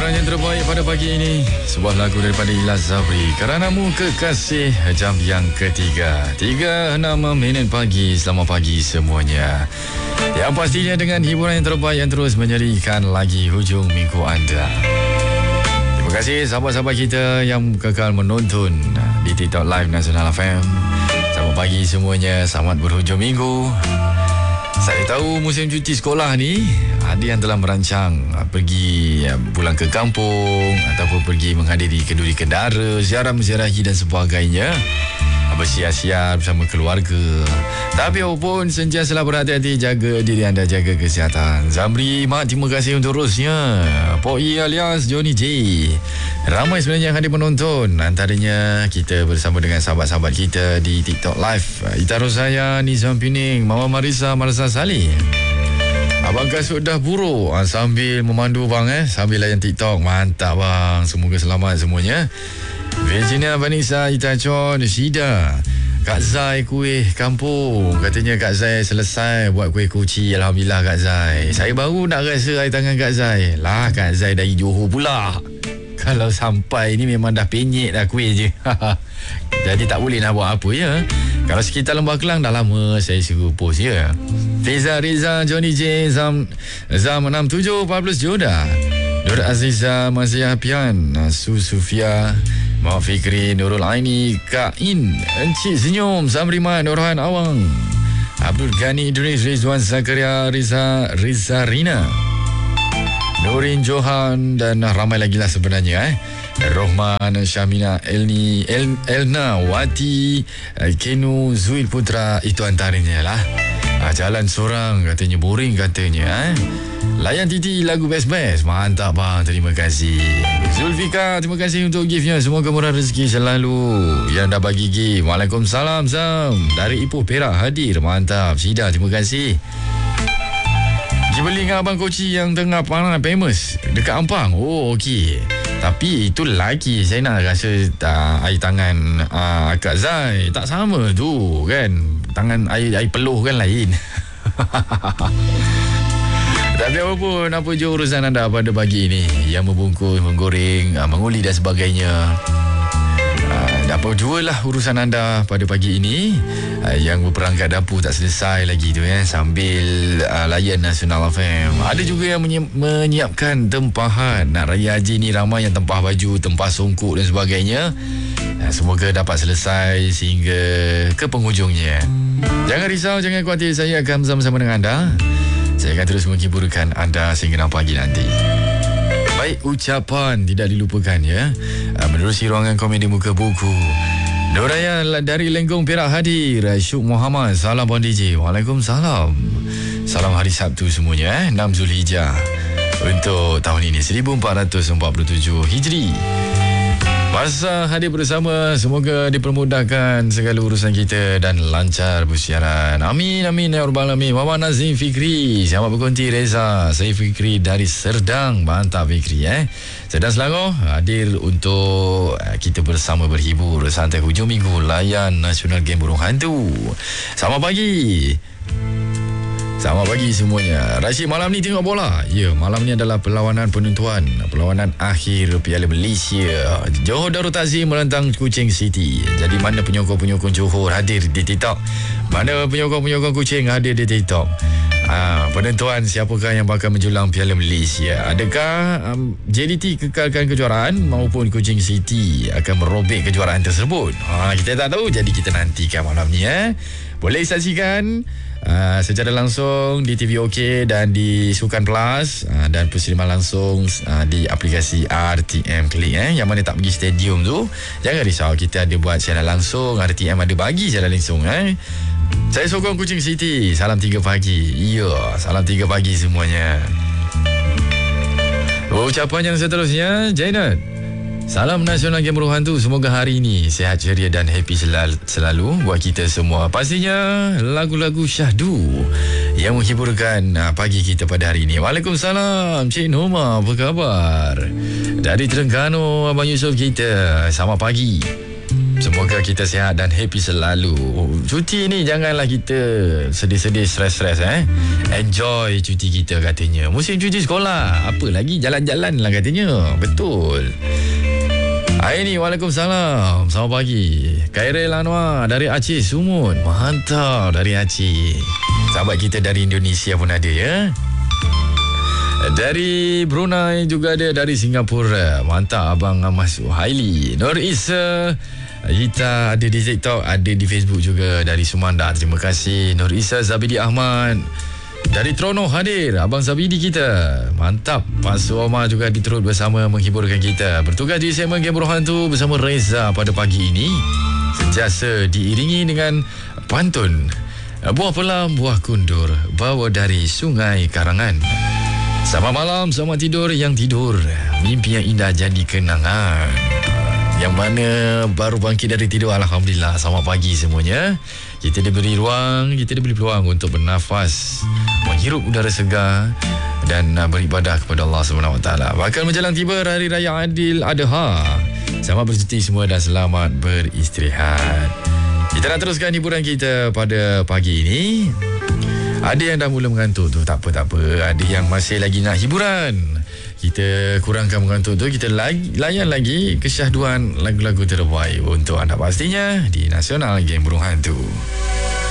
hiburan yang terbaik pada pagi ini, sebuah lagu daripada Ilyas Zabri, Keranamu Kekasih, jam yang ketiga, 36 minit pagi. Selamat pagi semuanya. Yang pastinya dengan hiburan yang terbaik yang terus menyerikan lagi hujung minggu anda. Terima kasih sahabat-sahabat kita yang kekal menonton di TikTok Live Nasional FM. Selamat pagi semuanya, selamat berhujung minggu. Saya tahu musim cuti sekolah ni ada yang telah merancang pergi pulang ke kampung ataupun pergi menghadiri kenduri kendara, ziarah-menziarahi dan sebagainya, bersiar-siar bersama keluarga. Tapi apapun, sentiasalah berhati-hati, jaga diri anda, jaga kesihatan. Zamri, Mak, terima kasih untuk terusnya. Poi alias Johnny J. Ramai sebenarnya yang hadir menonton. Antaranya kita bersama dengan sahabat-sahabat kita di TikTok Live. Ita Rosaya, Nizam Pining, Mama Marisa, Marisa Salih. Abang Kasut dah buruk sambil memandu bang sambil layan TikTok. Mantap bang. Semoga selamat semuanya. Virginia, Vanessa, Itachon, Syida, Kak Zai kuih kampung. Katanya Kak Zai selesai buat kuih kuci. Alhamdulillah Kak Zai. Saya baru nak rasa air tangan Kak Zai. Lah Kak Zai dari Johor pula. Kalau sampai ni memang dah penyek dah kuih je. Jadi tak boleh nak buat apa ya. Kalau sekitar Lembah Kelang dah lama saya suruh post ya. Fiza, Riza, Johnny J, Zam 67, Pablos Joda, Nur Aziza, Masya Pian, Su Sufia, Mak Fikri, Nurul Aini, Kak In, Encik Senyum, Samriman, Nurhan Awang, Abdul Ghani Idris, Rizwan Zakaria, Riza Rina, Nurin Johan dan ramai lagi lah sebenarnya Rohman, Syamina, Elna, Wati, Kenu, Zuil Putra, itu antaranya lah. Jalan seorang katanya boring katanya. Layan Titi lagu best-best. Mantap bang, terima kasih. Zulfika, terima kasih untuk giftnya. Semoga murah rezeki selalu. Yang dah bagi gift, Waalaikumsalam Zam. Dari Ipoh Perak hadir. Mantap. Syida, terima kasih. Pergi beli dengan Abang Koci yang tengah panas famous dekat Ampang. Oh okey. Tapi itu lagi saya nak rasa air tangan Kak Zai tak sama tu kan. Tangan air peluh kan lain. Tapi apapun, apa je urusan anda pada pagi ini, yang membungkus, menggoreng, menguli dan sebagainya, apa jualah urusan anda pada pagi ini. Yang berperangkat dapur tak selesai lagi tu sambil layan Nasional FM. Ada juga yang menyiapkan tempahan. Nak Raya Haji ni ramai yang tempah baju, tempah songkok dan sebagainya. Semoga dapat selesai sehingga ke penghujungnya. Jangan risau, jangan khawatir, saya akan bersama-sama dengan anda. Saya akan terus menghiburkan anda sehingga pagi nanti. Baik, ucapan tidak dilupakan ya. Menerusi ruangan komedi muka buku, Nuraya dari Lenggong Perak hadir. Syuk Muhammad, salam Puan DJ. Waalaikumsalam. Salam hari Sabtu semuanya 6 Zulhijjah untuk tahun ini 1447 Hijri. Masa hadir bersama, semoga dipermudahkan segala urusan kita dan lancar bersiaran. Amin, amin ya rabbal alamin. Mama Nazim Fikri, selamat berkonti Reza. Saya Fikri dari Serdang. Mantap Fikri Serdang Selangor hadir untuk kita bersama berhibur santai hujung minggu layan Nasional Game Burung Hantu. Selamat pagi. Selamat pagi semuanya. Rashid, malam ni tengok bola? Ya, malam ni adalah perlawanan penentuan, perlawanan akhir Piala Malaysia. Johor Darul Ta'zim menentang Kuching City. Jadi mana penyokong-penyokong Johor hadir di TikTok? Mana penyokong-penyokong Kuching hadir di TikTok? Penentuan siapakah yang bakal menjulang Piala Malaysia? Adakah JDT kekalkan kejuaraan maupun Kuching City akan merobek kejuaraan tersebut? Kita tak tahu, jadi kita nantikan malam ni Boleh saksikan secara langsung di TV OK dan di Sukan Plus, dan persiliman langsung di aplikasi RTM Klik yang mana tak pergi stadium tu. Jangan risau, kita ada buat siaran langsung. RTM ada bagi siaran langsung Saya sokong Kuching City. Salam 3 pagi. Ya, salam 3 pagi semuanya. Ucapan yang seterusnya, Jainat, salam Nasional Game Burung Hantu. Semoga hari ini sihat, ceria dan happy selalu buat kita semua. Pastinya lagu-lagu syahdu yang menghiburkan pagi kita pada hari ini. Waalaikumsalam Cik Noma, apa khabar? Dari Terengganu, Abang Yusof kita, selamat pagi. Semoga kita sihat dan happy selalu. Cuti ni janganlah kita sedih-sedih, stres-stres Enjoy cuti kita katanya. Musim cuti sekolah, apa lagi jalan-jalan lah katanya. Betul. Hai ni, Waalaikumsalam. Selamat pagi. Khairil Anwar dari Aceh Sumut. Mantap, dari Aceh. Sahabat kita dari Indonesia pun ada ya. Dari Brunei juga ada, dari Singapura. Mantap Abang Mas Haili. Nur Isa Hita ada di TikTok, ada di Facebook juga. Dari Sumanda, terima kasih Nur Isa. Zabidi Ahmad dari Trono hadir, Abang Zabidi kita. Mantap. Pak Suoma juga diturut bersama menghiburkan kita. Bertugas di segmen Game Berhantu bersama Reza pada pagi ini. Sentiasa diiringi dengan pantun Buah Pelam, Buah Kundur, bawa dari Sungai Karangan. Selamat malam, selamat tidur yang tidur. Mimpi yang indah jadi kenangan. Yang mana baru bangkit dari tidur, Alhamdulillah. Selamat pagi semuanya. Kita diberi ruang, kita diberi peluang untuk bernafas, menghirup udara segar dan beribadah kepada Allah SWT. Bakal menjelang tiba Hari Raya Adil Adha. Selamat bercuti semua dan selamat beristirahat. Kita nak teruskan hiburan kita pada pagi ini. Ada yang dah mula mengantuk tu, tak apa. Ada yang masih lagi nak hiburan. Kita kurangkan mengantuk tu, kita layan lagi kesyahduan lagu-lagu terbaik untuk anda pastinya di Nasional Game Burung Hantu.